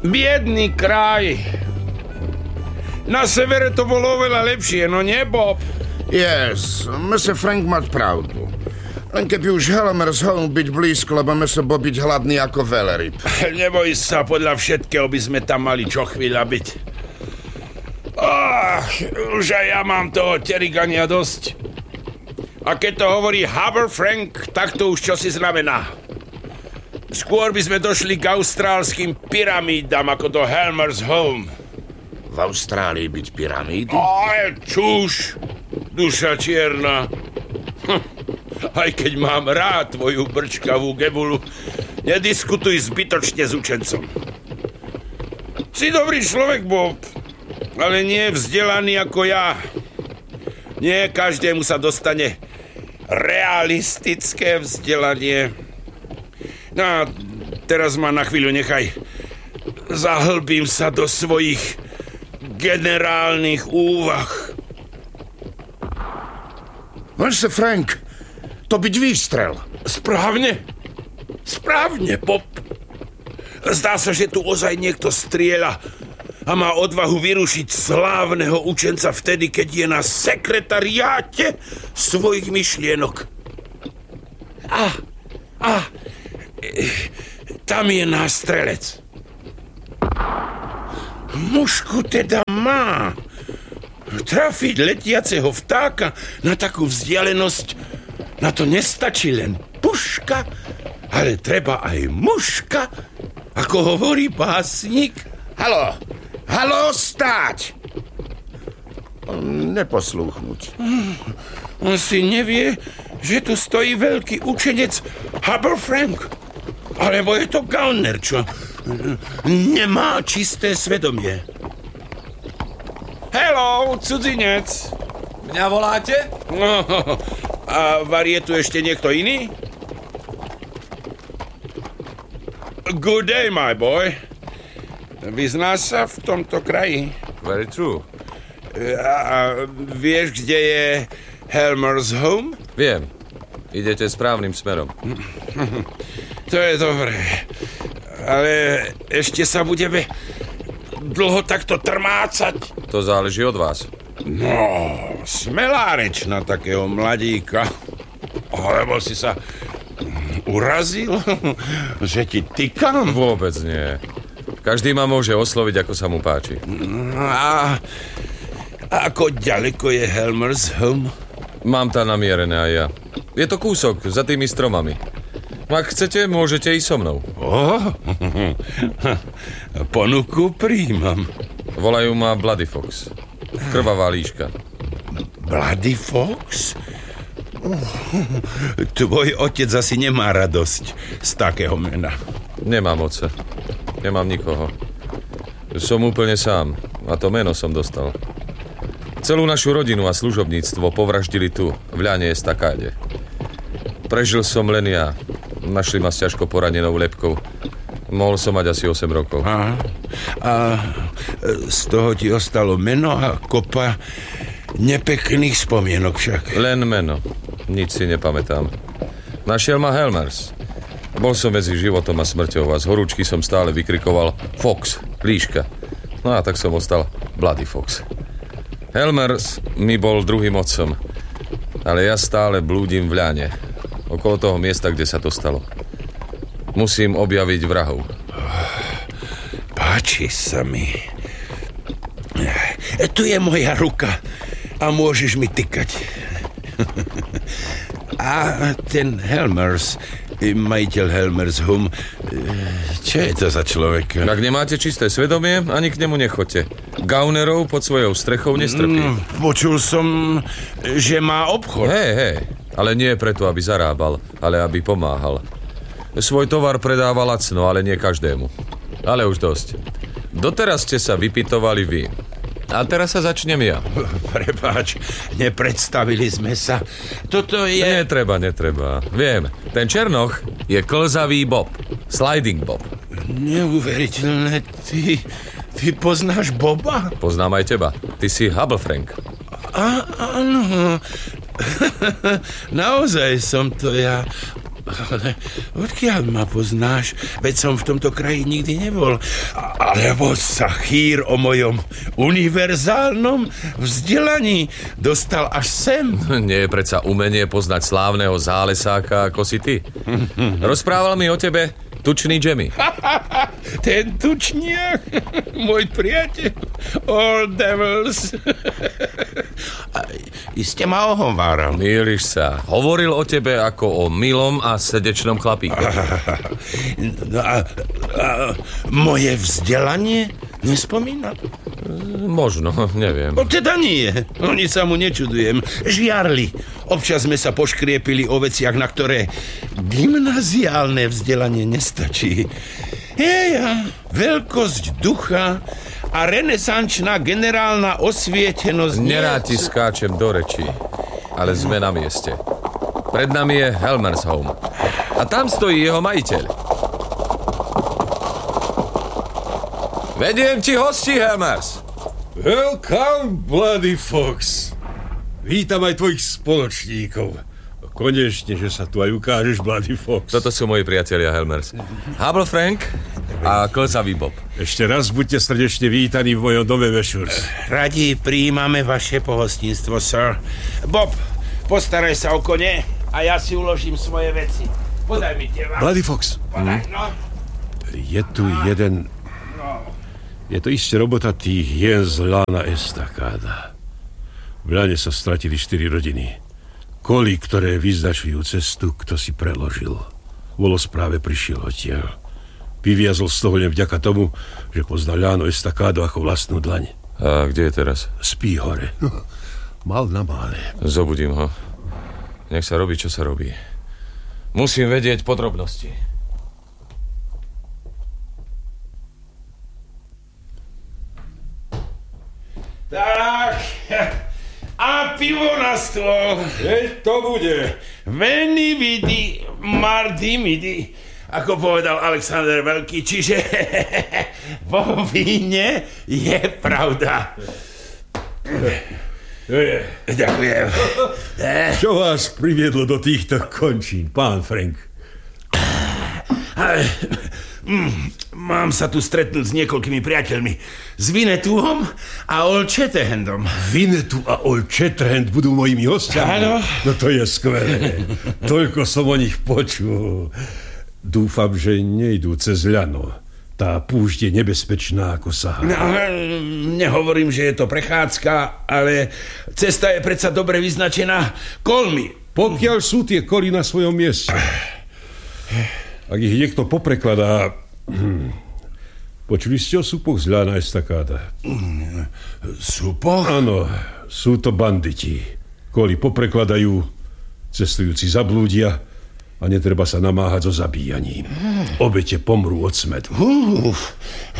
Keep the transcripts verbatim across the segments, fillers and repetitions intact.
Biedný kraj. Na severe to bolo oveľa lepšie, no nie, Bob? Yes, mister Frank má pravdu. Len keby už Helmer's Home byť blízko, lebo my sa bo byť hladný ako veleryb. Neboj sa, podľa všetkého by sme tam mali čo chvíľa byť. Oh, už aj ja mám toho terigania dosť. A keď to hovorí Haber Frank, tak to už čosi znamená. Skôr by sme došli k austrálskym pyramídam ako do Helmer's Home. V Austrálii byť pyramídy? Aj, čuš, duša čierna. Hm. Aj keď mám rád tvoju brčkavú gebulu, nediskutuj zbytočne s učencom. Si dobrý človek, Bob, ale nie vzdelaný ako ja. Nie každému sa dostane realistické vzdelanie. No, teraz ma na chvíľu nechaj. Zahlbím sa do svojich generálnych úvah. Mister Frank, to byť výstrel. Správne. Správne, Bob. Zdá sa, že tu ozaj niekto strieľa a má odvahu vyrušiť slávneho učenca vtedy, keď je na sekretariáte svojich myšlienok. A, a, tam je nástrelec. Mušku teda má. Trafiť letiaceho vtáka na takú vzdialenosť, na to nestačí len puška, ale treba aj muška, ako hovorí básnik. Haló, haló, stáť! Neposlúchnuť. On si nevie, že tu stojí veľký učenec Haber Frank. Alebo je to gauner, čo nemá čisté svedomie. Hello, cudzinec. Mňa voláte? No, a varí tu ešte niekto iný? Good day, my boy. Vyznáš sa v tomto kraji? Very true. A, a vieš, kde je Helmer's Home? Viem. Idete správnym smerom. To je dobré. Ale ešte sa budeme dlho takto trmácať. To záleží od vás. No, smelá reč na takého mladíka. Alebo si sa urazil, že ti tykam? Vôbec nie. Každý ma môže osloviť, ako sa mu páči. A, a ako ďaleko je Helmer's Home? Mám tam namierené aj ja. Je to kúsok za tými stromami. Ak chcete, môžete ísť so mnou. Oh, ponuku príjmam. Volajú ma Bloody Fox. Krvavá líška. Bloody Fox? Tvoj otec asi nemá radosť z takého mena. Nemám otca. Nemám nikoho. Som úplne sám. A to meno som dostal. Celú našu rodinu a služobníctvo povraždili tu, v ľane estakáde. Prežil som len ja. Našli ma s ťažko poranenou lebkou. Mohol som mať asi osem rokov. Aha. A z toho ti ostalo meno a kopa nepekných spomienok však. Len meno. Nič si nepamätám. Našiel ma Helmers. Bol som medzi životom a smrťou a z horúčky som stále vykrikoval Fox, líška. No a tak som ostal Bloody Fox. Helmers mi bol druhým otcom, ale ja stále blúdim v ľane, okolo toho miesta, kde sa to stalo. Musím objaviť vrahov. Páči sa mi. Tu je moja ruka a môžeš mi tykať. A ten Helmers, majiteľ Helmer's Home, čo je to za človek? Ak nemáte čisté svedomie, ani k nemu nechoďte. Gaunerov pod svojou strechou nestrpí. Mm, počul som, že má obchod. Hej, hej, ale nie preto, aby zarábal, ale aby pomáhal. Svoj tovar predáva lacno, ale nie každému. Ale už dosť. Doteraz ste sa vypitovali vy. A teraz sa začnem ja. Prepáč, nepredstavili sme sa. Toto je... Netreba, netreba. Viem, ten Černoch je klzavý Bob. Sliding Bob. Neuveriteľné. Ty, ty poznáš Boba? Poznám aj teba. Ty si Hubble Frank. Á, áno. Naozaj som to ja. Ale odkiaľ ma poznáš? Veď som v tomto kraji nikdy nebol. Alebo sa chýr o mojom univerzálnom vzdelaní dostal až sem? Nie je predsa umenie poznať slávneho zálesáka ako si ty. Rozprával mi o tebe tučný Jemmy. Ten tučniak, môj priateľ, all devils. Iste ma ohováral. Mýliš sa. Hovoril o tebe ako o milom a srdečnom chlapíku. No a, a moje vzdelanie nespomína? Možno, neviem. No teda nie. Oni sa mu nečudujem. Žiarli. Občas sme sa poškriepili o veciach, na ktoré gymnaziálne vzdelanie nestačí. Jeja, veľkosť ducha a renesančná generálna osvietenosť... Nerád ti skáčem do rečí, ale sme na mieste. Pred nami je Helmer's Home. A tam stojí jeho majiteľ. Vediem ti hosti, Helmers. Welcome, Bloody Fox. Vítam aj tvojich spoločníkov. Konečne, že sa tu aj ukážeš, Bloody Fox. Toto sú moji priatelia, Helmers. Hubble Frank a Klzavý Bob. Ešte raz buďte srdečne vítaní v mojom dome, Vešurs. Radi prijímame vaše pohostinstvo, sir. Bob, postaraj sa o kone a ja si uložím svoje veci. Podaj mi tie vám. Bloody Fox. Podaj, no. Je tu jeden... Je to isté robota tých hien z Lana Estakáda. V Lane sa stratili štyri rodiny. Koly, ktoré vyznačujú cestu, kto si preložil. Volos práve prišiel odtiaľ. Vyviazol z toho len vďaka tomu, že poznal Lano Estakádo ako vlastnú dlaň. A kde je teraz? Spí hore. Mal na mále. Zobudím ho. Nech sa robí, čo sa robí. Musím vedieť podrobnosti. Tak, a pivo na stôl. Veď to bude. Veni vidi, mardi midi, ako povedal Alexander Veľký, čiže vo víne je pravda. Ďakujem. Čo vás priviedlo do týchto končín, pán Frank? Mám sa tu stretnúť s niekoľkými priateľmi. S Vinetuom a Old Shatterhandom. Vinetu a Old Shatterhand budú mojimi hostiami? Áno. No to je skvelé. Toľko som o nich počul. Dúfam, že nejdú cez ľano. Tá púšť je nebezpečná ako Sahara. No, nehovorím, že je to prechádzka, ale cesta je predsa dobre vyznačená kolmi. Pokiaľ sú tie koly na svojom mieste. Ak ich niekto poprekladá... Počuli ste o súpoch z Lana Estakáda? Súpoch? Áno, sú to banditi. Koly poprekladajú, cestujúci zablúdia a netreba sa namáhať so zabíjaním. Obete pomrú od smedu. Uf,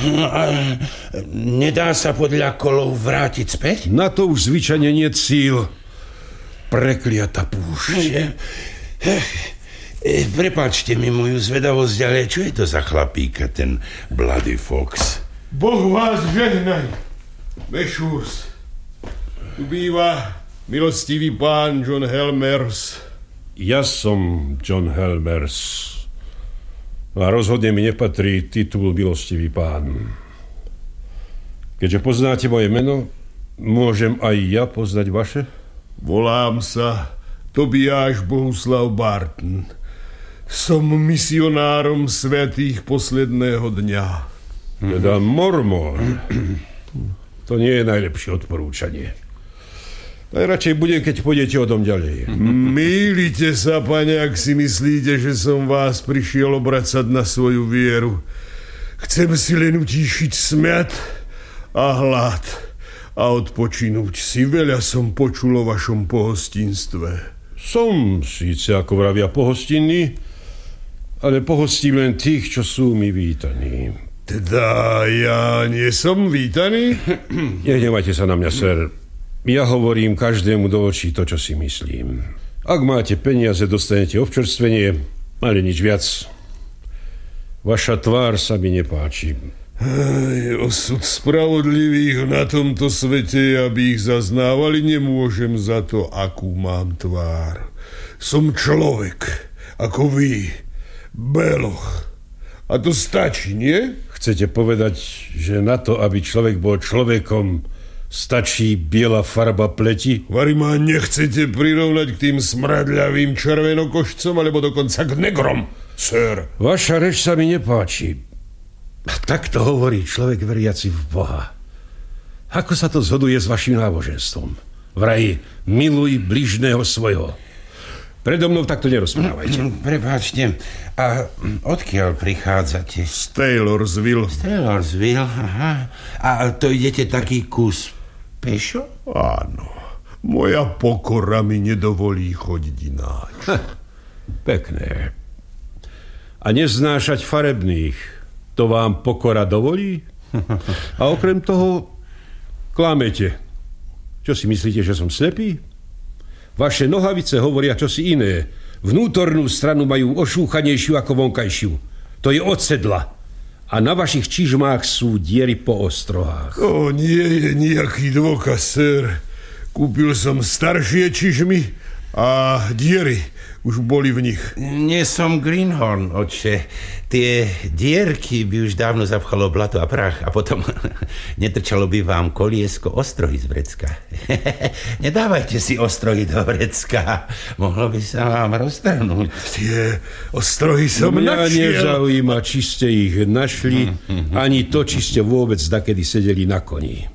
nedá sa podľa kolov vrátiť späť? Na to už zvyčajne nie cíl. Prekliata púšť. E, prepáčte mi moju zvedavosť, ale čo je to za chlapíka, ten Bloody Fox? Boh vás žehnaj, Vešurs. Tu býva milostivý pán John Helmers. Ja som John Helmers. A rozhodne mi nepatrí titul milostivý pán. Keďže poznáte moje meno, môžem aj ja poznať vaše? Volám sa Tobiáš Bohuslav Barton. Som misionárom svätých posledného dňa. Teda mormón. To nie je najlepšie odporúčanie. Najradšej bude, keď pôjdete o dom ďalej. Mýlite sa, pane, ak si myslíte, že som vás prišiel obracať na svoju vieru. Chcem si len utíšiť smiat a hlad a odpočinúť si. Veľa som počul o vašom pohostinstve. Som síce, ako vravia, pohostinný, ale pohostím len tých, čo sú mi vítaní. Teda ja nie som vítaný? Nehnevajte sa na mňa, ser. Ja hovorím každému do očí to, čo si myslím. Ak máte peniaze, dostanete občerstvenie, ale nič viac. Vaša tvár sa mi nepáči. Aj, osud spravodlivých na tomto svete, aby ich zaznávali, nemôžem za to, akú mám tvár. Som človek ako vy, beloch. A to stačí, nie? Chcete povedať, že na to, aby človek bol človekom, stačí biela farba pleti? Vari ma nechcete prirovnať k tým smradľavým červenokošcom, alebo dokonca k negrom, sir? Vaša reč sa mi nepáči. Tak to hovorí človek veriaci v Boha. Ako sa to zhoduje s vašim náboženstvom? Vraj, miluj bližného svojho. Predo mnou takto nerozprávajte. Prepáčte, a odkiaľ prichádzate? Z Taylorsville. Z Taylorsville, aha. A to idete taký kus pešo? Áno. Moja pokora mi nedovolí chodiť ináč. Ha, pekné. A neznášať farebných, to vám pokora dovolí? A okrem toho klamete. Čo si myslíte, že som slepý? Vaše nohavice hovoria čosi iné. Vnútornú stranu majú ošúchanejšiu ako vonkajšiu. To je od sedla. A na vašich čižmách sú diery po ostrohách. To nie je nejaký dôkaz, sir. Kúpil som staršie čižmy a diery už boli v nich. Nie som Greenhorn, otče. Tie dierky by už dávno zapchalo blato a prach a potom netrčalo by vám koliesko ostrohy z vrecka. Nedávajte si ostrohy do vrecka. Mohlo by sa vám roztrhnúť. Tie ostrohy som Mňa našiel. nezaujíma, či ste ich našli, ani to, či ste vôbec dakedy sedeli na koni.